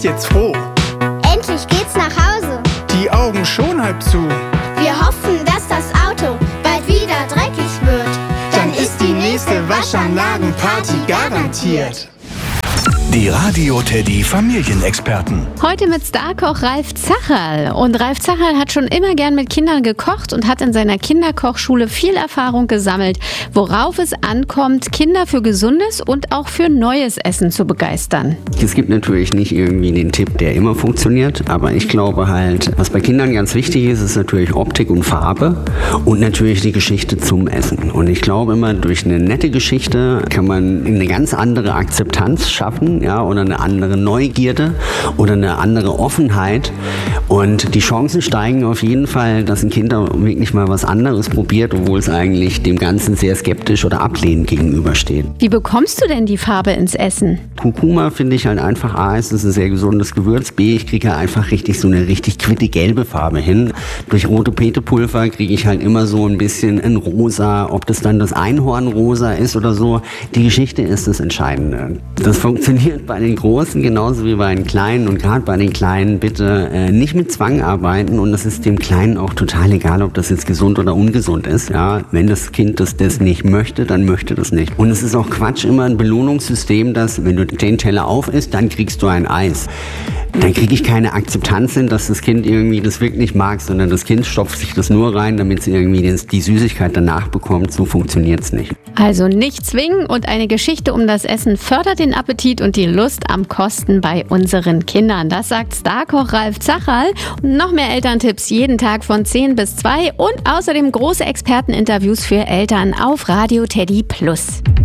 ist jetzt froh. Endlich geht's nach Hause. Die Augen schon halb zu. Wir hoffen, dass das Auto bald wieder dreckig wird. Dann ist die nächste Waschanlagenparty garantiert. Die Radio Teddy Familienexperten. Heute mit Starkoch Ralf Zacherl. Und Ralf Zacherl hat schon immer gern mit Kindern gekocht und hat in seiner Kinderkochschule viel Erfahrung gesammelt, worauf es ankommt, Kinder für gesundes und auch für neues Essen zu begeistern. Es gibt natürlich nicht irgendwie den Tipp, der immer funktioniert, aber ich glaube halt, was bei Kindern ganz wichtig ist, ist natürlich Optik und Farbe und natürlich die Geschichte zum Essen. Und ich glaube immer, durch eine nette Geschichte kann man eine ganz andere Akzeptanz schaffen, ja, oder eine andere Neugierde oder eine andere Offenheit. Und die Chancen steigen auf jeden Fall, dass ein Kind da wirklich mal was anderes probiert, obwohl es eigentlich dem Ganzen sehr skeptisch oder ablehnend gegenübersteht. Wie bekommst du denn die Farbe ins Essen? Kurkuma finde ich halt einfach, A, es ist ein sehr gesundes Gewürz, B, ich kriege halt einfach so eine richtig quitte gelbe Farbe hin. Durch rote Petepulver kriege ich halt immer so ein bisschen ein Rosa, ob das dann das Einhornrosa ist oder so. Die Geschichte ist das Entscheidende. Das funktioniert bei den Großen genauso wie bei den Kleinen und gerade bei den Kleinen bitte nicht mit Zwang arbeiten und das ist dem Kleinen auch total egal, ob das jetzt gesund oder ungesund ist. Ja, wenn das Kind das nicht möchte, dann möchte das nicht. Und es ist auch Quatsch, immer ein Belohnungssystem, dass wenn du den Teller auf isst, dann kriegst du ein Eis. Dann kriege ich keine Akzeptanz hin, dass das Kind irgendwie das wirklich mag, sondern das Kind stopft sich das nur rein, damit es irgendwie die Süßigkeit danach bekommt. So funktioniert es nicht. Also nicht zwingen und eine Geschichte um das Essen fördert den Appetit und die Lust am Kosten bei unseren Kindern. Das sagt Starkoch Ralf Zacherl. Und noch mehr Elterntipps jeden Tag von 10 bis 2 und außerdem große Experteninterviews für Eltern auf Radio Teddy Plus.